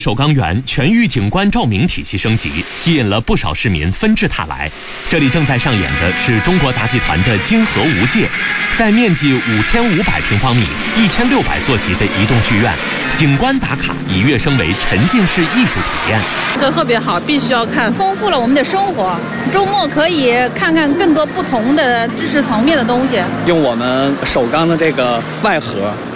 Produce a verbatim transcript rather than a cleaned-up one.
首钢园全域景观照明体系升级，吸引了不少市民纷至沓来。这里正在上演的是中国杂技团的《金河无界》，在面积五千五百平方米、一千六百座席的移动剧院，景观打卡已跃升为沉浸式艺术体验。 这特别好，必须要看，丰富了我们的生活。周末可以看看更多不同的知识层面的东西。 用我们首钢的这个外盒